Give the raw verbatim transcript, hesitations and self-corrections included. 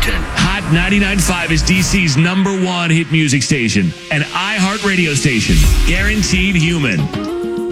Washington. Hot ninety-nine point five is D C's number one hit music station. An iHeart radio station. Guaranteed human.